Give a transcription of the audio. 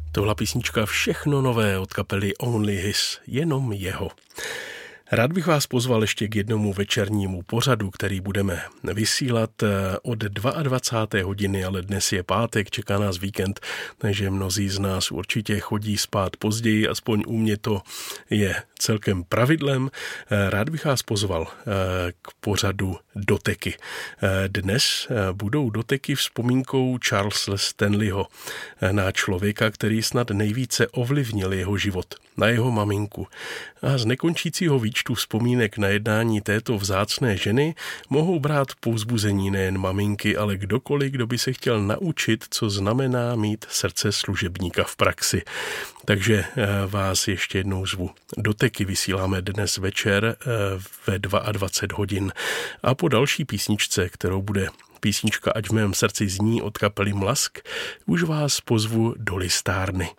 To byla písnička Všechno nové od kapely Only His, jenom jeho. Rád bych vás pozval ještě k jednomu večernímu pořadu, který budeme vysílat od 22. hodiny, ale dnes je pátek, čeká nás víkend, takže mnozí z nás určitě chodí spát později, aspoň u mě to je celkem pravidlem. Rád bych vás pozval k pořadu Doteky. Dnes budou doteky vzpomínkou Charlesa Stanleyho na člověka, který snad nejvíce ovlivnil jeho život, na jeho maminku. A z nekončícího výčtu vzpomínek na jednání této vzácné ženy mohou brát povzbuzení nejen maminky, ale kdokoliv, kdo by se chtěl naučit, co znamená mít srdce služebníka v praxi. Takže vás ještě jednou zvu. Doteky vysíláme dnes večer ve 22 hodin. A po další písničce, kterou bude písnička Ať v mém srdci zní od kapely Mlask, už vás pozvu do listárny.